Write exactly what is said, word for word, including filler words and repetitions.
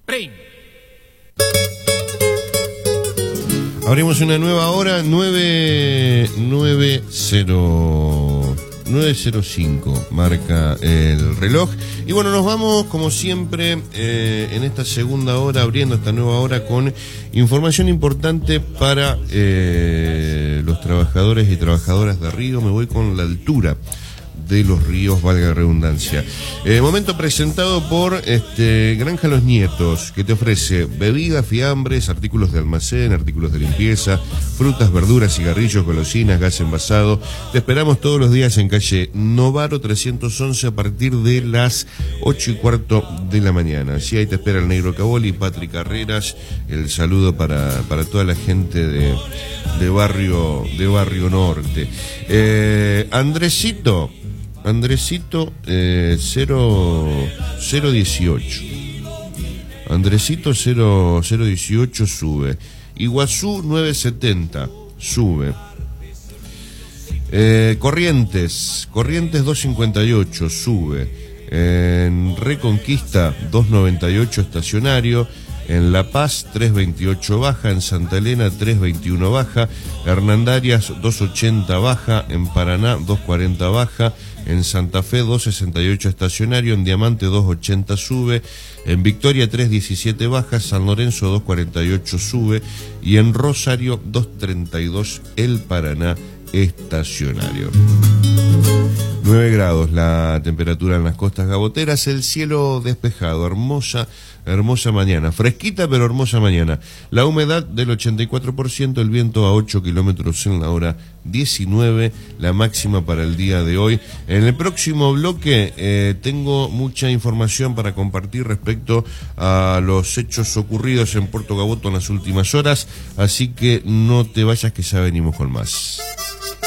Prim. Abrimos una nueva hora, nueve nueve cero cinco, marca el reloj. Y bueno, nos vamos como siempre eh, en esta segunda hora, abriendo esta nueva hora con información importante para eh, los trabajadores y trabajadoras de Río. Me voy con la altura de los ríos, valga la redundancia. Eh, momento presentado por este, Granja Los Nietos, que te ofrece bebidas, fiambres, artículos de almacén, artículos de limpieza, frutas, verduras, cigarrillos, golosinas, gas envasado. Te esperamos todos los días en calle Novaro trescientos once a partir de las ocho y cuarto de la mañana. Así ahí te espera el Negro Caboli, Patrick Carreras. El saludo para, para toda la gente de, de, barrio, de Barrio Norte. Eh, Andresito. Andresito eh, cero dieciocho. Andresito cero dieciocho sube. Iguazú nueve setenta sube. Eh, Corrientes, Corrientes dos cincuenta y ocho sube. En Reconquista dos noventa y ocho estacionario. En La Paz tres veintiocho baja, en Santa Elena tres veintiuno baja, Hernandarias dos ochenta baja, en Paraná dos cuarenta baja, en Santa Fe dos sesenta y ocho estacionario, en Diamante dos ochenta sube, en Victoria tres diecisiete baja, San Lorenzo dos cuarenta y ocho sube y en Rosario dos treinta y dos el Paraná estacionario. nueve grados la temperatura en las costas gaboteras, el cielo despejado, hermosa, hermosa mañana, fresquita pero hermosa mañana, la humedad del ochenta y cuatro por ciento, el viento a ocho kilómetros en la hora, diecinueve, la máxima para el día de hoy. En el próximo bloque eh, tengo mucha información para compartir respecto a los hechos ocurridos en Puerto Gaboto en las últimas horas, así que no te vayas que ya venimos con más.